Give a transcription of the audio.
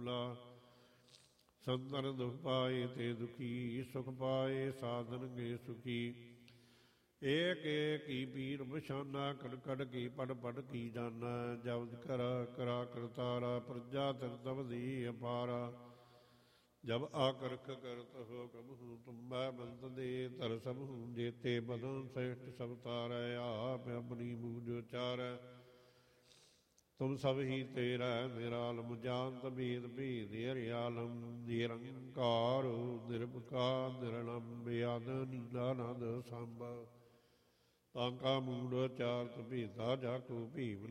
ਮਹੱਲਾ। ਸੰਤਨ ਦੁਖ ਪਾਏ ਤੇ ਦੁਖੀ, ਸੁਖ ਪਾਏ ਸਾਧਨ ਗੇ ਸੁਖੀ। ਏਕ ਏਕੀ ਪੀਰ ਬਛਾਨਾ, ਕੜ ਕੜ ਕੀ ਪੜ ਪੜ ਕੀ ਜਾਨਾ। ਜਬਦ ਕਰਾ ਕਰਾ ਕਰਤਾਰਾ, ਪ੍ਰਜਾ ਤਰ ਤਬਦੀ ਅਪਾਰਾ। ਜਬ ਆਕਰਖ ਕਰਤ ਹੁਕਮ ਹੂੰ, ਤੁਮੈ ਬੰਤ ਦੇ ਧਰ ਸਭ ਹੂੰ। ਜੇਤੇ ਬਦਨ ਸ੍ਰੇਸ਼ਟ ਸਭ ਤਾਰੈ, ਆਪ ਆਪਣੀ ਬੂਝ ਉਚਾਰੈ। ਤੁਮ ਸਭ ਹੀ ਤੇਰਾ ਨਿਰਾਲਮ, ਜਾਨਤ ਭੇਦ ਭੇਦ ਹਰਿਆਲਮ। ਨਿਰੰਕਾਰ ਨਿਰਭਕਾਰ ਨਿਰਲੰਭ, ਆਦਿ ਨੀਲਾਨੰਦ ਸੰਭ। ਤਾਂਕਾ ਮੂੜ ਚਾਰਤ ਭੇਦਾ, ਜਾ ਕੋ ਭੀਮ